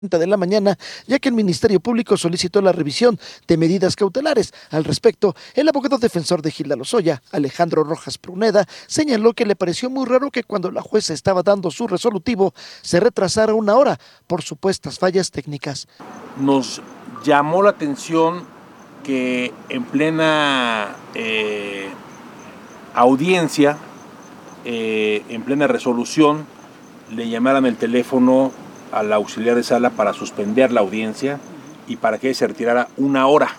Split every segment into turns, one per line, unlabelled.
de la mañana, ya que el Ministerio Público solicitó la revisión de medidas cautelares. Al respecto, el abogado defensor de Gilda Lozoya, Alejandro Rojas Pruneda, señaló que le pareció muy raro que cuando la jueza estaba dando su resolutivo se retrasara una hora por supuestas fallas técnicas.
Nos llamó la atención que en plena audiencia, en plena resolución, le llamaran el teléfono al auxiliar de sala para suspender la audiencia y para que se retirara una hora.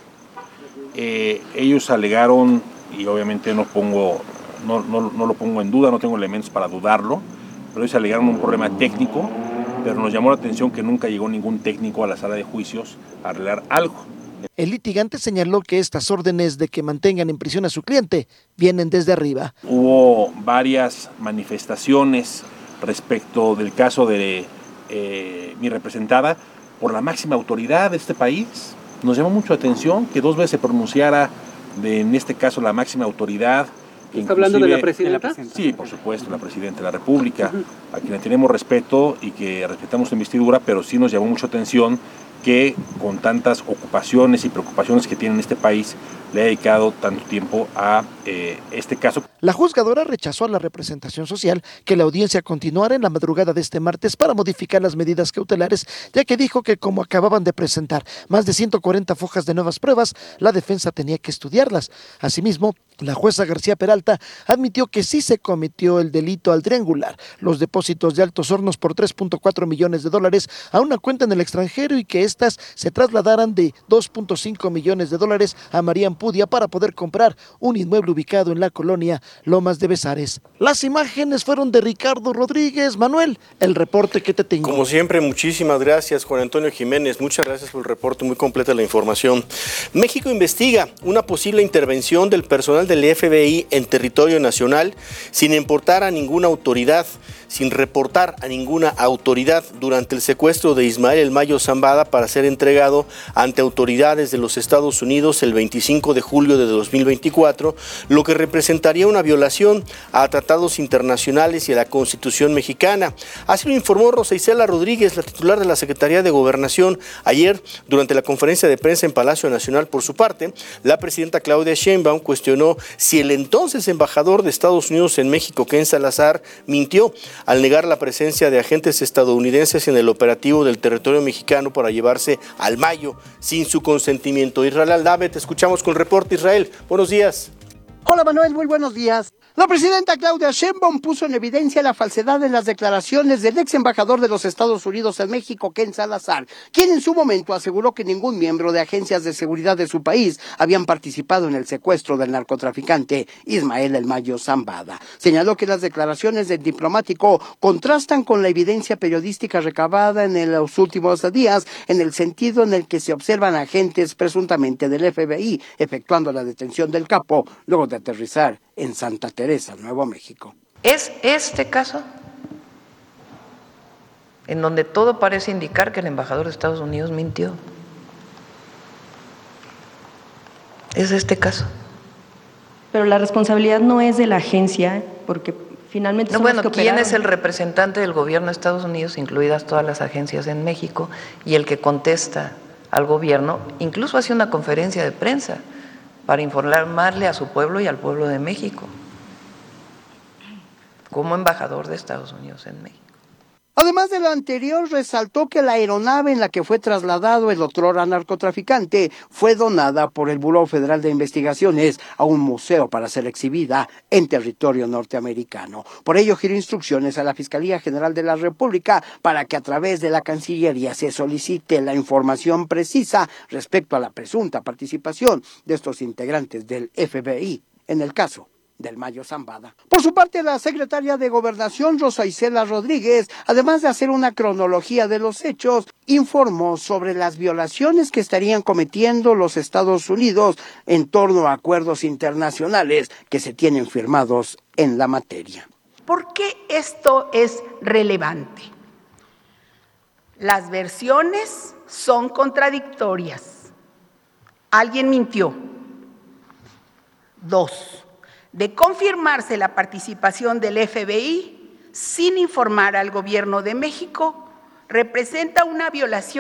Ellos alegaron, y obviamente no lo pongo en duda, no tengo elementos para dudarlo, pero ellos alegaron un problema técnico, pero nos llamó la atención que nunca llegó ningún técnico a la sala de juicios a arreglar algo.
El litigante señaló que estas órdenes de que mantengan en prisión a su cliente vienen desde arriba.
Hubo varias manifestaciones respecto del caso de mi representada por la máxima autoridad de este país. Nos llamó mucho la atención que 2 veces se pronunciara en este caso la máxima autoridad.
¿Está hablando de la presidenta?
Sí, por supuesto, la presidenta de la República, a quien le tenemos respeto y que respetamos su investidura, pero sí nos llamó mucho atención que con tantas ocupaciones y preocupaciones que tiene en este país, le ha dedicado tanto tiempo a este caso.
La juzgadora rechazó a la representación social que la audiencia continuara en la madrugada de este martes para modificar las medidas cautelares, ya que dijo que como acababan de presentar más de 140 fojas de nuevas pruebas, la defensa tenía que estudiarlas. Asimismo, la jueza García Peralta admitió que sí se cometió el delito al triangular los depósitos de Altos Hornos por $3.4 millones a una cuenta en el extranjero y que éstas se trasladaran de $2.5 millones a María Ampudia para poder comprar un inmueble ubicado en la colonia Lomas de Bezares. Las imágenes fueron de Ricardo Rodríguez. Manuel, el reporte que te tengo.
Como siempre, muchísimas gracias, Juan Antonio Jiménez. Muchas gracias por el reporte, muy completa la información. México investiga una posible intervención del personal del FBI en territorio nacional sin importar a ninguna autoridad, sin reportar a ninguna autoridad durante el secuestro de Ismael El Mayo Zambada para ser entregado ante autoridades de los Estados Unidos el 25 de julio de 2024, lo que representaría una violación a tratados internacionales y a la Constitución mexicana. Así lo informó Rosa Isela Rodríguez, la titular de la Secretaría de Gobernación, ayer durante la conferencia de prensa en Palacio Nacional. Por su parte, la presidenta Claudia Sheinbaum cuestionó si el entonces embajador de Estados Unidos en México, Ken Salazar, mintió al negar la presencia de agentes estadounidenses en el operativo del territorio mexicano para llevarse al Mayo sin su consentimiento. Israel Aldave, te escuchamos con el reporte. Israel, buenos días.
Hola Manuel, muy buenos días. La presidenta Claudia Sheinbaum puso en evidencia la falsedad en las declaraciones del ex embajador de los Estados Unidos en México, Ken Salazar, quien en su momento aseguró que ningún miembro de agencias de seguridad de su país habían participado en el secuestro del narcotraficante Ismael El Mayo Zambada. Señaló que las declaraciones del diplomático contrastan con la evidencia periodística recabada en los últimos días, en el sentido en el que se observan agentes presuntamente del FBI efectuando la detención del capo luego de aterrizar en Santa Teresa, Nuevo México.
¿Es este caso en donde todo parece indicar que el embajador de Estados Unidos mintió? ¿Es este caso?
Pero la responsabilidad no es de la agencia, porque finalmente...
No, bueno, ¿quién es el representante del gobierno de Estados Unidos, incluidas todas las agencias en México, y el que contesta al gobierno, incluso hace una conferencia de prensa para informarle a su pueblo y al pueblo de México, como embajador de Estados Unidos en México?
Además de lo anterior, resaltó que la aeronave en la que fue trasladado el otrora narcotraficante fue donada por el Buró Federal de Investigaciones a un museo para ser exhibida en territorio norteamericano. Por ello, giró instrucciones a la Fiscalía General de la República para que a través de la Cancillería se solicite la información precisa respecto a la presunta participación de estos integrantes del FBI en el caso del Mayo Zambada. Por su parte, la secretaria de Gobernación, Rosa Isela Rodríguez, además de hacer una cronología de los hechos, informó sobre las violaciones que estarían cometiendo los Estados Unidos en torno a acuerdos internacionales que se tienen firmados en la materia.
¿Por qué esto es relevante? Las versiones son contradictorias. Alguien mintió. 2. De confirmarse la participación del FBI sin informar al gobierno de México, representa una violación